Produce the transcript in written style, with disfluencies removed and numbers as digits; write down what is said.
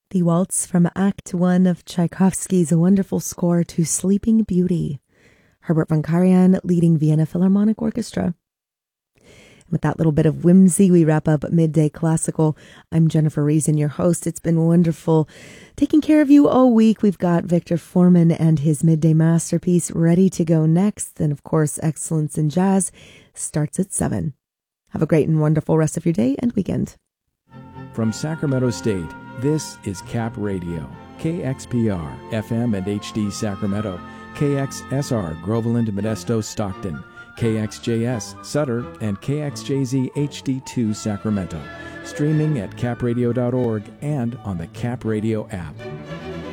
The waltz from Act One of Tchaikovsky's wonderful score to Sleeping Beauty. Herbert von Karajan leading Vienna Philharmonic Orchestra. With that little bit of whimsy, we wrap up Midday Classical. I'm Jennifer Reason, your host. It's been wonderful taking care of you all week. We've got Victor Foreman and his Midday Masterpiece ready to go next. And of course, Excellence in Jazz starts at 7. Have a great and wonderful rest of your day and weekend. From Sacramento State, this is Cap Radio, KXPR, FM and HD Sacramento, KXSR, Groveland, Modesto, Stockton, KXJS, Sutter, and KXJZ HD2 Sacramento. Streaming at capradio.org and on the Cap Radio app.